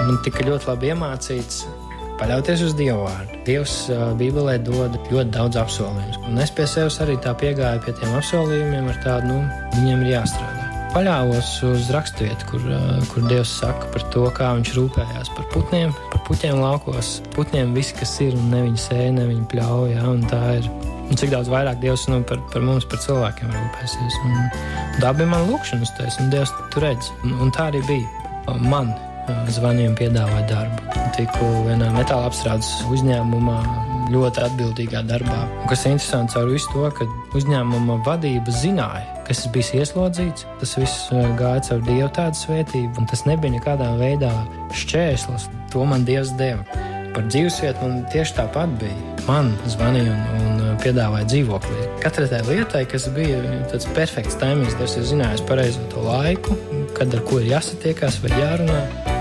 Man tika ļoti labi iemācīts paļauties uz Dievu vārdu. Dievs Bībelē dod ļoti daudz apsolījumus. Un es pie sevis arī tā piegāju pie tiem apsolījumiem ar tādu, viņiem ir jāstrādā. Paļāvos uz raksturvietu, kur Dievs saka par to, kā viņš rūpējās par putniem, par puķiem laukos. Putniem viss, kas ir, un ne viņi sēja, ne viņi pļauj, ja, un tā ir. Un cik daudz vairāk Dievs par mums, par cilvēkiem rūpēsies. Un tā bija man lūkšanas tais, un Dievs tu redz. Un tā arī bija. Man zvanīja un piedāvāja darbu. Tiku vienā metāla apstrādes uzņēmumā, ļoti atbildīgā darbā. Un kas ir interesanti caur visu to, ka uzņēmuma vadība zināja, kas es biju ieslodzīts. Tas viss gāja caur Dievu tādu svētību, un tas nebija nekādā veidā šķērslis. To man Dievs deva. Par dzīvesvietu man tieši tāpat bija. Man zvanīja un piedāvāja dzīvoklī. Katrai tai lietai, kas bija tāds perfekts taimings, Dievs ir zinājis pareizo to laiku, kad ar ko ir jāsatiekās vai jārunā.